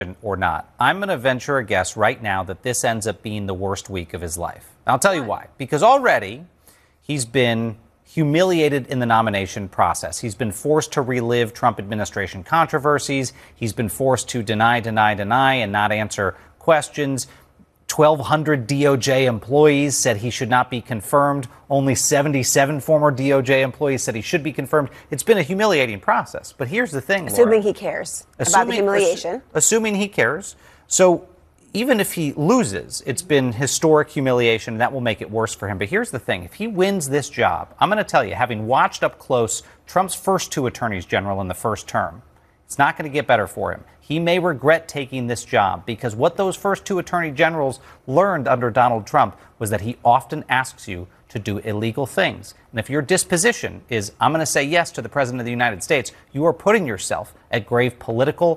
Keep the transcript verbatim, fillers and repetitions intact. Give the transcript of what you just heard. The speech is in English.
or not, I'm going to venture a guess right now that this ends up being the worst week of his life. I'll tell you why. Because already he's been humiliated in the nomination process. He's been forced to relive Trump administration controversies. He's been forced to deny, deny, deny, and not answer questions. twelve hundred D O J employees said he should not be confirmed. Only seventy-seven former D O J employees said he should be confirmed. It's been a humiliating process. But here's the thing, Assuming Laura. he cares assuming, about the humiliation. Assu- assuming he cares. So even if he loses, it's been historic humiliation, and that will make it worse for him. But here's the thing. If he wins this job, I'm going to tell you, having watched up close Trump's first two attorneys general in the first term, it's not going to get better for him. He may regret taking this job because what those first two attorney generals learned under Donald Trump was that he often asks you to do illegal things. And if your disposition is, I'm going to say yes to the president of the United States, you are putting yourself at grave political